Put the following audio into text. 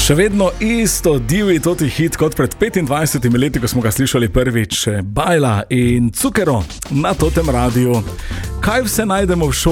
Še vedno isto divji toti hit kot pred 25 leti, ko smo ga slišali prvič. Bajla in Cukero na totem radiju. Kaj vse najdemo v šoli?